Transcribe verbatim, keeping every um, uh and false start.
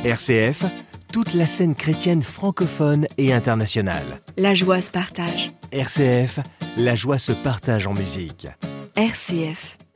R C F, toute la scène chrétienne francophone et internationale. La joie se partage. R C F, la joie se partage en musique. R C F